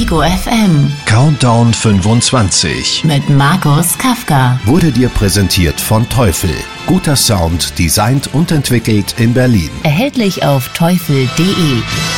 Ego FM Countdown 25 mit Markus Kafka. wurde dir präsentiert von Teufel. Guter Sound, designt und entwickelt in Berlin. Erhältlich auf teufel.de.